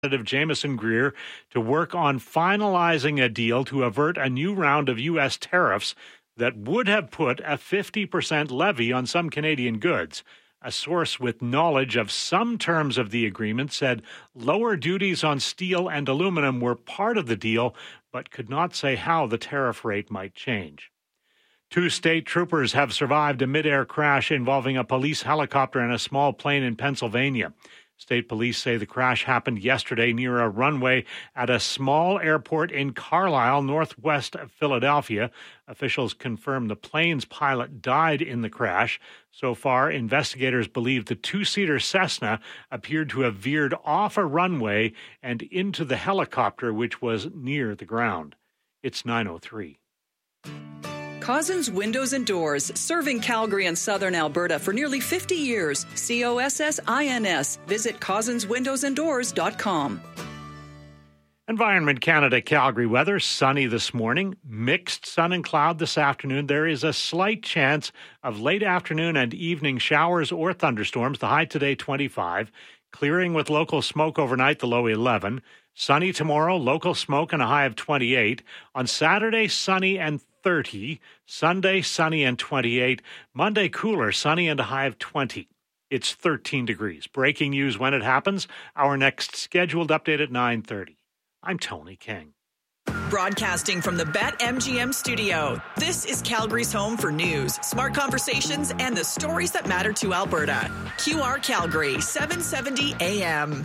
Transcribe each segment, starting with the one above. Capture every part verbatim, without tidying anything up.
Jameson Greer to work on finalizing a deal to avert a new round of U S tariffs that would have put a fifty percent levy on some Canadian goods. A source with knowledge of some terms of the agreement said lower duties on steel and aluminum were part of the deal, but could not say how the tariff rate might change. Two state troopers have survived a mid-air crash involving a police helicopter and a small plane in Pennsylvania. State police say the crash happened yesterday near a runway at a small airport in Carlisle, northwest of Philadelphia. Officials confirm the plane's pilot died in the crash. So far, investigators believe the two-seater Cessna appeared to have veered off a runway and into the helicopter, which was near the ground. It's nine oh three. Cozzens Windows and Doors, serving Calgary and southern Alberta for nearly fifty years. C O S S I N S. Visit cozzens windows and doors dot com. Environment Canada Calgary weather, sunny this morning, mixed sun and cloud this afternoon. There is a slight chance of late afternoon and evening showers or thunderstorms. The high today, twenty-five. Clearing with local smoke overnight, the low eleven. Sunny tomorrow, local smoke and a high of twenty-eight. On Saturday, sunny and thirty. Sunday, sunny and twenty-eight. Monday, cooler, sunny and a high of twenty. It's thirteen degrees. Breaking news when it happens. Our next scheduled update at nine thirty. I'm Tony King. Broadcasting from the BetMGM studio, this is Calgary's home for news, smart conversations, and the stories that matter to Alberta. Q R Calgary, seven seventy A M.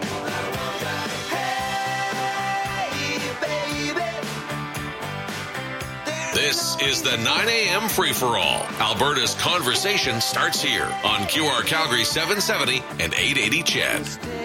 This is the nine a.m. free-for-all. Alberta's conversation starts here on Q R Calgary seven seventy and eight eighty C H E D.